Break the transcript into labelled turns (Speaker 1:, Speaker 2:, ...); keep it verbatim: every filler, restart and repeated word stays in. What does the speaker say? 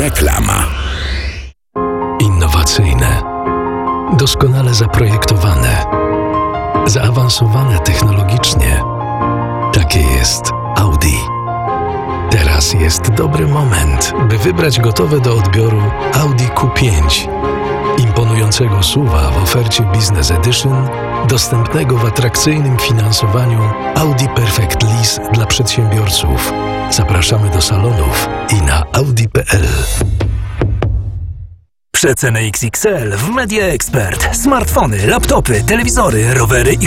Speaker 1: Reklama.
Speaker 2: Innowacyjne, doskonale zaprojektowane, zaawansowane technologicznie. Takie jest Audi. Teraz jest dobry moment, by wybrać gotowe do odbioru Audi Q pięć. Imponującego S U V-a w ofercie Business Edition, dostępnego w atrakcyjnym finansowaniu Audi Perfect Lease dla przedsiębiorców. Zapraszamy do salonów i na audi kropka p l.
Speaker 3: Przeceny X X L w Media Expert. Smartfony, laptopy, telewizory, rowery i